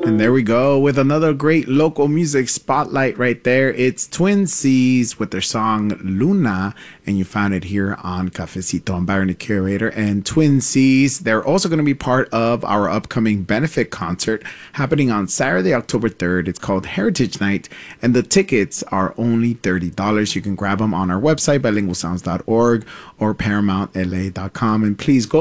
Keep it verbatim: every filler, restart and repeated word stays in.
And there we go with another great local music spotlight right there. It's Twin Seas with their song Luna, and you found it here on Cafecito. I'm Byron the Curator, and Twin Seas, they're also going to be part of our upcoming benefit concert happening on Saturday, October third. It's called Heritage Night, and the tickets are only thirty dollars. You can grab them on our website, bilingual sounds dot org or paramount l a dot com. And please go